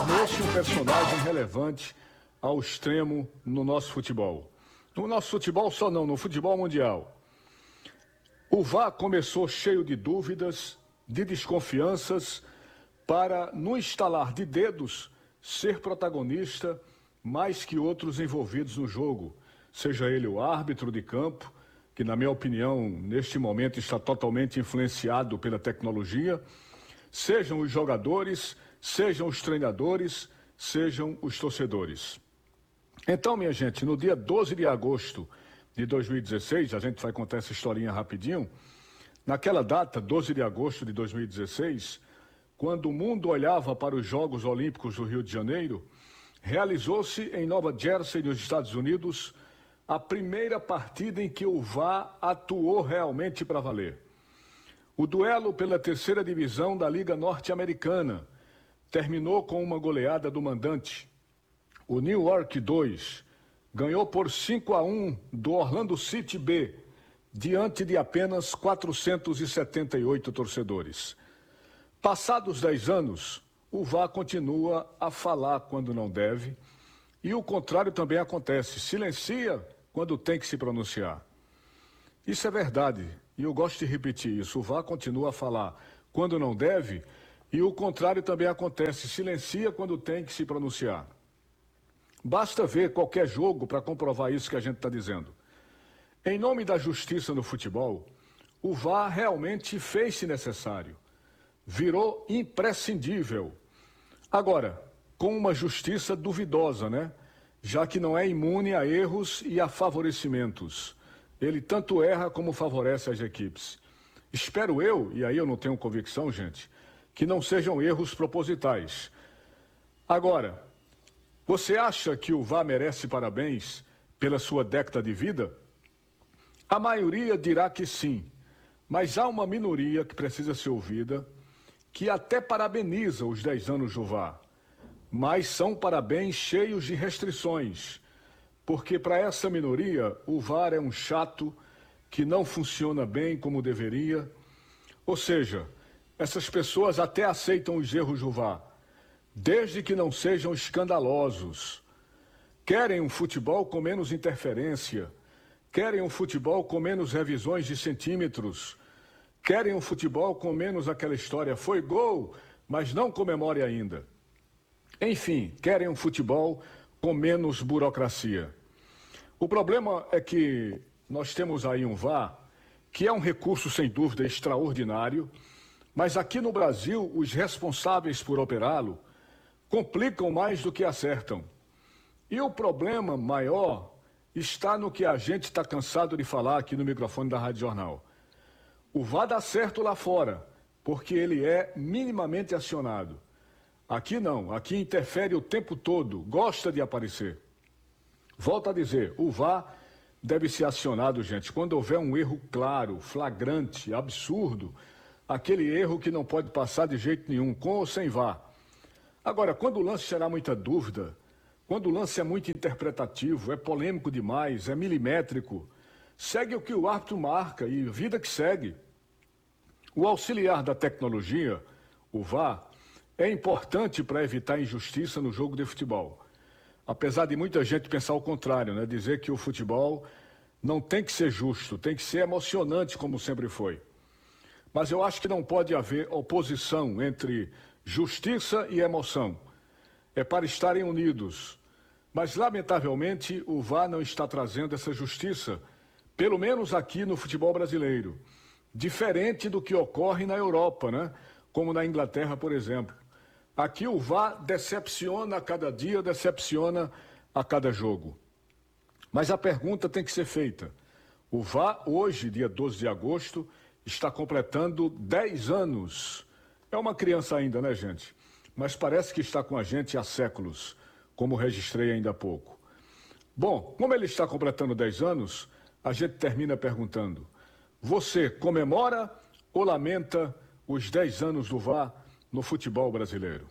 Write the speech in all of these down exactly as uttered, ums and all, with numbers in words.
tornou-se um personagem relevante ao extremo no nosso futebol. No nosso futebol só não, no futebol mundial. O V A R começou cheio de dúvidas, de desconfianças, para, no estalar de dedos, ser protagonista mais que outros envolvidos no jogo, seja ele o árbitro de campo, que, na minha opinião, neste momento está totalmente influenciado pela tecnologia, sejam os jogadores, sejam os treinadores, sejam os torcedores. Então, minha gente, no dia doze de agosto de dois mil e dezesseis, a gente vai contar essa historinha rapidinho, naquela data, doze de agosto de dois mil e dezesseis, quando o mundo olhava para os Jogos Olímpicos do Rio de Janeiro, realizou-se em Nova Jersey, nos Estados Unidos, a primeira partida em que o V A R atuou realmente para valer. O duelo pela terceira divisão da Liga Norte-Americana terminou com uma goleada do mandante. O New York dois ganhou por cinco a um do Orlando City B, diante de apenas quatrocentos e setenta e oito torcedores. Passados dez anos, o V A R continua a falar quando não deve, e o contrário também acontece, silencia quando tem que se pronunciar. Isso é verdade, e eu gosto de repetir isso, o V A R continua a falar quando não deve, e o contrário também acontece, silencia quando tem que se pronunciar. Basta ver qualquer jogo para comprovar isso que a gente está dizendo. Em nome da justiça no futebol, o V A R realmente fez-se necessário. Virou imprescindível. Agora, com uma justiça duvidosa, né? Já que não é imune a erros e a favorecimentos. Ele tanto erra como favorece as equipes. Espero eu, e aí eu não tenho convicção, gente, que não sejam erros propositais. Agora, você acha que o V A R merece parabéns pela sua década de vida? A maioria dirá que sim, mas há uma minoria que precisa ser ouvida, que até parabeniza os dez anos do V A R. Mas são parabéns cheios de restrições, porque para essa minoria o V A R é um chato que não funciona bem como deveria. Ou seja, essas pessoas até aceitam os erros do V A R, desde que não sejam escandalosos. Querem um futebol com menos interferência, querem um futebol com menos revisões de centímetros, querem um futebol com menos aquela história, foi gol, mas não comemore ainda. Enfim, querem um futebol com menos burocracia. O problema é que nós temos aí um V A R, que é um recurso sem dúvida extraordinário, mas aqui no Brasil os responsáveis por operá-lo complicam mais do que acertam. E o problema maior está no que a gente está cansado de falar aqui no microfone da Rádio Jornal. O V A R dá certo lá fora, porque ele é minimamente acionado. Aqui não, aqui interfere o tempo todo, gosta de aparecer. Volto a dizer, o V A R deve ser acionado, gente, quando houver um erro claro, flagrante, absurdo, aquele erro que não pode passar de jeito nenhum, com ou sem V A R. Agora, quando o lance gerar muita dúvida, quando o lance é muito interpretativo, é polêmico demais, é milimétrico, segue o que o árbitro marca e vida que segue. O auxiliar da tecnologia, o V A R, é importante para evitar injustiça no jogo de futebol. Apesar de muita gente pensar o contrário, né? Dizer que o futebol não tem que ser justo, tem que ser emocionante como sempre foi. Mas eu acho que não pode haver oposição entre justiça e emoção. É para estarem unidos. Mas, lamentavelmente, o V A R não está trazendo essa justiça, pelo menos aqui no futebol brasileiro. Diferente do que ocorre na Europa, né? Como na Inglaterra, por exemplo. Aqui o V A R decepciona a cada dia, decepciona a cada jogo. Mas a pergunta tem que ser feita. O V A R, hoje, dia doze de agosto, está completando dez anos. É uma criança ainda, né, gente? Mas parece que está com a gente há séculos, como registrei ainda há pouco. Bom, como ele está completando dez anos, a gente termina perguntando: você comemora ou lamenta os dez anos do V A R no futebol brasileiro?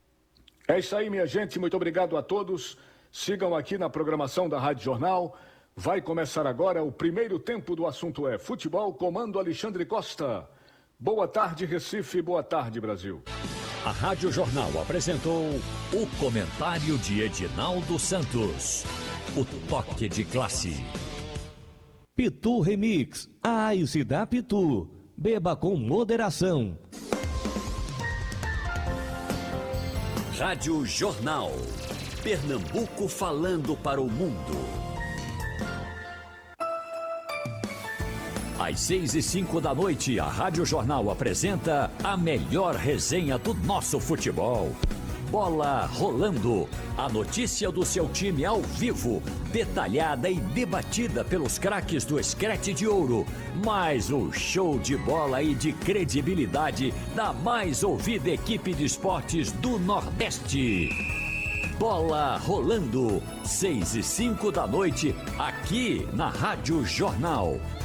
É isso aí, minha gente. Muito obrigado a todos. Sigam aqui na programação da Rádio Jornal. Vai começar agora o primeiro tempo do assunto é Futebol, comando Alexandre Costa. Boa tarde, Recife. Boa tarde, Brasil. A Rádio Jornal apresentou o comentário de Edinaldo Santos. O toque de classe. Pitu Remix. A Ice da Pitu. Beba com moderação. Rádio Jornal. Pernambuco falando para o mundo. Às seis e cinco da noite, a Rádio Jornal apresenta a melhor resenha do nosso futebol. Bola Rolando. A notícia do seu time ao vivo, detalhada e debatida pelos craques do Scratch de Ouro. Mais o show de bola e de credibilidade da mais ouvida equipe de esportes do Nordeste. Bola Rolando. Seis e cinco da noite, aqui na Rádio Jornal.